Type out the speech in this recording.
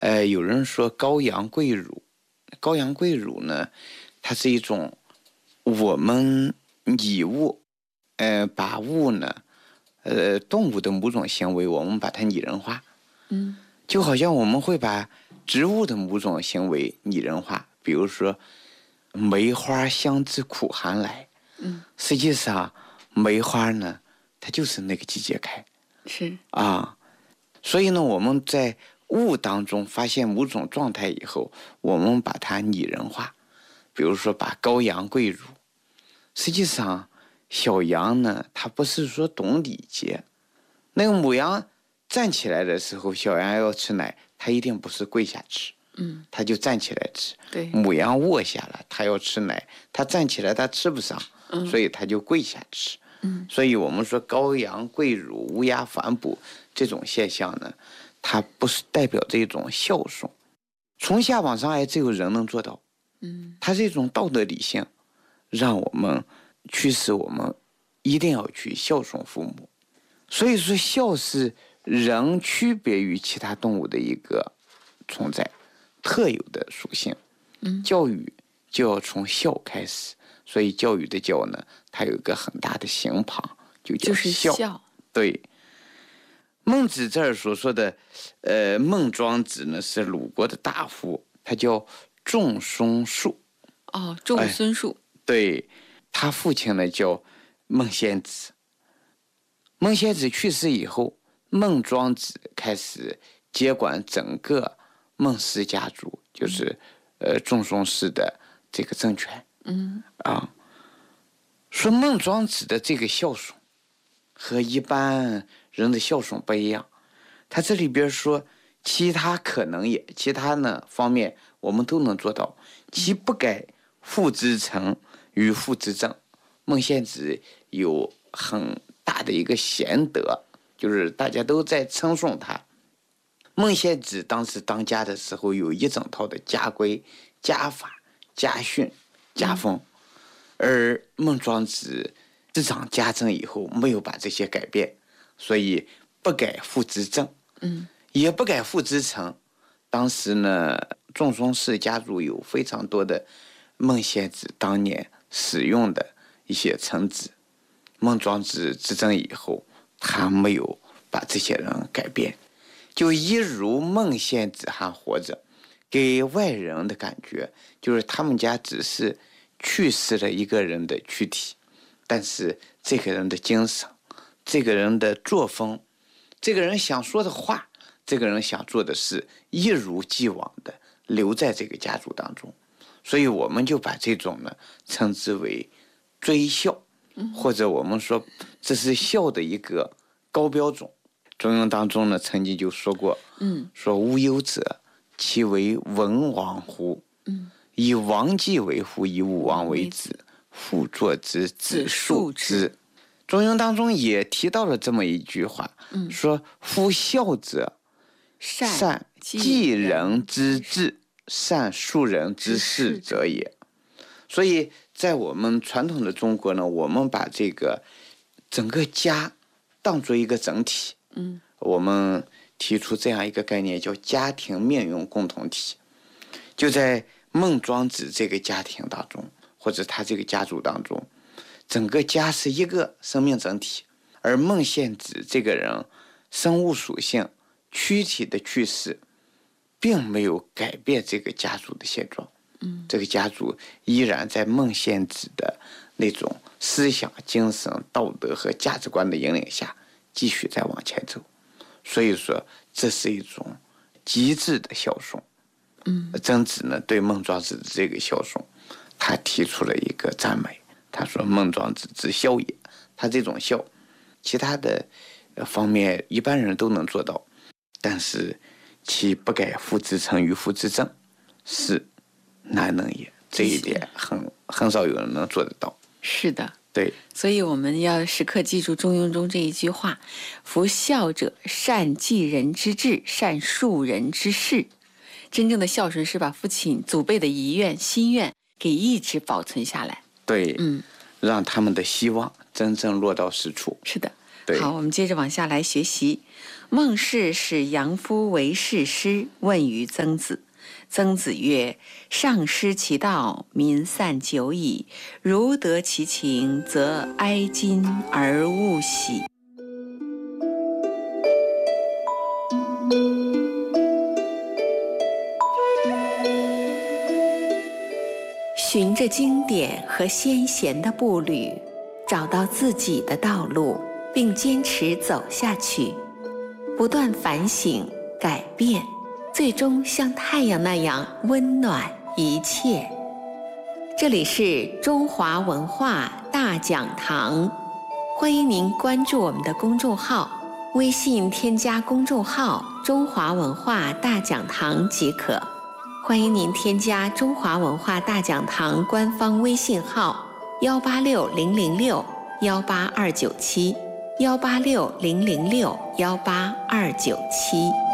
有人说羔羊跪乳，羔羊跪乳呢，它是一种我们以物，把物呢，动物的某种行为，我们把它拟人化，就好像我们会把植物的某种行为拟人化，比如说梅花香自苦寒来，实际上梅花呢，它就是那个季节开， 是啊，所以呢，我们在物当中发现某种状态以后，我们把它拟人化，比如说把羔羊跪乳，实际上小羊呢，它不是说懂礼节，那个母羊站起来的时候，小羊要吃奶，它一定不是跪下吃，它就站起来吃。 对， 母羊卧下了，它要吃奶，它站起来它吃不上，所以它就跪下吃。所以我们说羔羊跪乳，乌鸦反哺这种现象呢，它不是代表这种孝顺，从下往上来只有人能做到。它是一种道德理性，让我们驱使我们一定要去孝顺父母。所以说孝是人区别于其他动物的一个存在特有的属性。教育就要从孝开始，所以教育的教呢，它有一个很大的形旁，就叫孝。 孝。 对，孟子这儿所说的，孟庄子呢是鲁国的大夫，他叫仲孙述。 仲孙述。 对，他父亲呢叫孟献子。孟献子去世以后，孟庄子开始接管整个孟氏家族，就是仲孙氏的这个政权。说孟庄子的这个孝顺和一般人的孝顺不一样，他这里边说其他可能也，其他呢方面我们都能做到，其不改父之诚与父之正。孟献子有很大的一个贤德，就是大家都在称颂他。孟献子当时当家的时候，有一整套的家规、家法、家训、家风，而孟庄子执掌家政以后，没有把这些改变，所以不改父之正，也不改父之诚。当时呢，仲孙氏家族有非常多的孟献子当年使用的一些臣子，孟庄子执政以后，他没有把这些人改变，就一如孟献子还活着，给外人的感觉就是他们家只是去世了一个人的躯体，但是这个人的精神，这个人的作风，这个人想说的话，这个人想做的事，一如既往的留在这个家族当中。所以我们就把这种呢称之为追孝，或者我们说这是孝的一个高标准。中庸当中呢曾经就说过，说无有者，其为文王乎？以王继为父，以武王为子，父作之，子述之。中庸当中也提到了这么一句话，说夫孝者，善继人之志，善述人之事者也。所以在我们传统的中国呢，我们把这个整个家当作一个整体，我们提出这样一个概念，叫家庭命运共同体。就在孟庄子这个家庭当中，或者他这个家族当中，整个家是一个生命整体，而孟献子这个人生物属性躯体的去世并没有改变这个家族的现状，这个家族依然在孟献子的那种思想、精神、道德和价值观的引领下继续在往前走。所以说这是一种极致的孝顺。曾子呢对孟庄子的这个孝顺，他提出了一个赞美，他说孟庄子之孝也。他这种孝，其他的方面一般人都能做到，但是其不改父之诚与父之正，是难能也。这一点很少有人能做得到。 是的， 对， 所以我们要时刻记住中庸中这一句话：夫孝者，善继人之志，善述人之事。真正的孝顺是把父亲祖辈的遗愿、心愿给一直保存下来。 对，让他们的希望真正落到实处。 是的。 对， 好，我们接着往下来学习。 孟氏使杨夫为士师，问于曾子。曾子曰：上失其道，民散久矣。如得其情，则哀矜而勿喜。循着经典和先贤的步履，找到自己的道路，并坚持走下去，不断反省改变，最终像太阳那样温暖一切。这里是中华文化大讲堂，欢迎您关注我们的公众号，微信添加公众号中华文化大讲堂即可。欢迎您添加中华文化大讲堂官方微信号18600618297，18600618297。